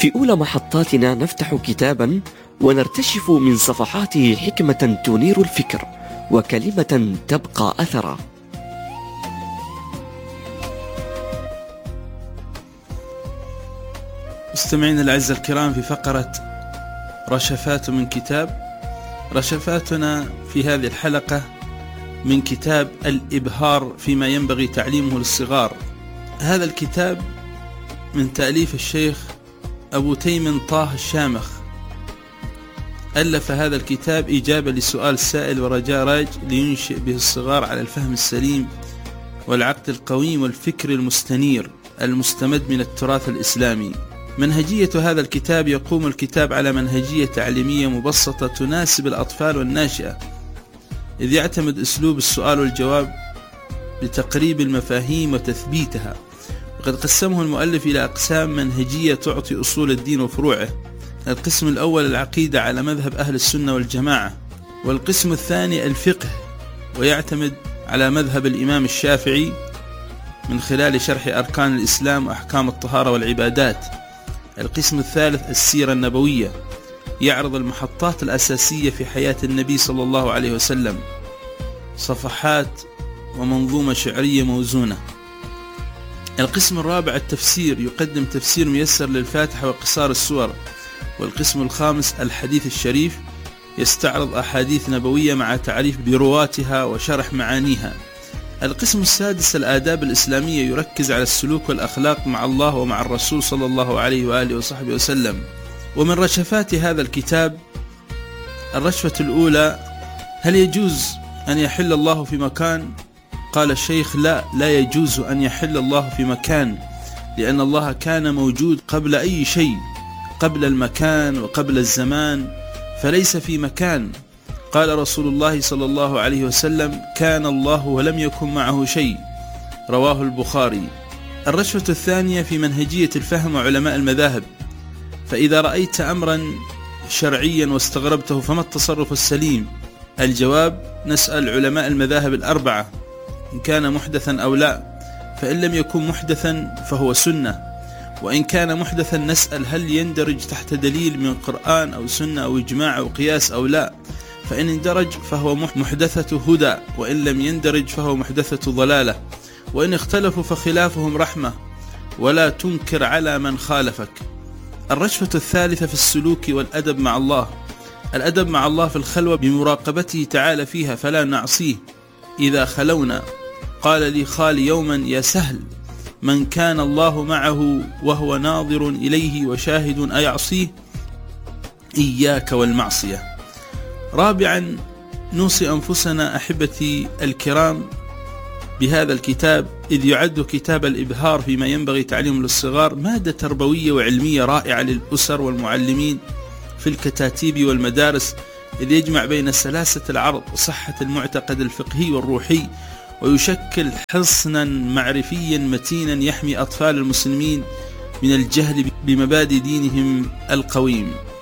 في أولى محطاتنا نفتح كتابا ونرتشف من صفحاته حكمة تنير الفكر وكلمة تبقى أثرا. مستمعين الأعزاء الكرام، في فقرة رشفات من كتاب. رشفاتنا في هذه الحلقة من كتاب الإبهار فيما ينبغي تعليمه للصغار. هذا الكتاب من تأليف الشيخ أبو تيمن طه الشامخ. ألف هذا الكتاب إجابة لسؤال سائل ورجاء راج لينشئ به الصغار على الفهم السليم والعقل القويم والفكر المستنير المستمد من التراث الإسلامي. منهجية هذا الكتاب: يقوم الكتاب على منهجية تعليمية مبسطة تناسب الأطفال والناشئة، إذ يعتمد أسلوب السؤال والجواب لتقريب المفاهيم وتثبيتها. وقد قسمه المؤلف إلى أقسام منهجية تعطي أصول الدين وفروعه. القسم الأول العقيدة على مذهب أهل السنة والجماعة، والقسم الثاني الفقه ويعتمد على مذهب الإمام الشافعي من خلال شرح أركان الإسلام وأحكام الطهارة والعبادات. القسم الثالث السيرة النبوية، يعرض المحطات الأساسية في حياة النبي صلى الله عليه وسلم، صفحات ومنظومة شعرية موزونة. القسم الرابع التفسير، يقدم تفسير ميسر للفاتحة وقصار السور. والقسم الخامس الحديث الشريف، يستعرض أحاديث نبوية مع تعريف برواتها وشرح معانيها. القسم السادس الآداب الإسلامية، يركز على السلوك والأخلاق مع الله ومع الرسول صلى الله عليه وآله وصحبه وسلم. ومن رشفات هذا الكتاب الرشفة الأولى: هل يجوز أن يحل الله في مكان؟ قال الشيخ: لا يجوز أن يحل الله في مكان، لأن الله كان موجود قبل أي شيء، قبل المكان وقبل الزمان، فليس في مكان. قال رسول الله صلى الله عليه وسلم: كان الله ولم يكن معه شيء، رواه البخاري. الرشفة الثانية في منهجية الفهم وعلماء المذاهب. فإذا رأيت أمرا شرعيا واستغربته فما التصرف السليم؟ الجواب: نسأل علماء المذاهب الأربعة إن كان محدثا أو لا، فإن لم يكن محدثا فهو سنة، وإن كان محدثا نسأل هل يندرج تحت دليل من قرآن أو سنة أو إجماع أو قياس أو لا، فإن اندرج فهو محدثة هدى، وإن لم يندرج فهو محدثة ضلالة، وإن اختلفوا فخلافهم رحمة، ولا تنكر على من خالفك. الرشفة الثالثة في السلوك والأدب مع الله. الأدب مع الله في الخلوة بمراقبته تعالى فيها فلا نعصيه. إذا خلونا قال لي خالي يوما: يا سهل، من كان الله معه وهو ناظر إليه وشاهد أيعصيه؟ إياك والمعصية. رابعا، نوصي أنفسنا أحبتي الكرام بهذا الكتاب، إذ يعد كتاب الإبهار فيما ينبغي تعليمه للصغار مادة تربوية وعلمية رائعة للأسر والمعلمين في الكتاتيب والمدارس، إذ يجمع بين سلاسة العرض وصحة المعتقد الفقهي والروحي، ويشكل حصنا معرفيا متينا يحمي أطفال المسلمين من الجهل بمبادئ دينهم القويم.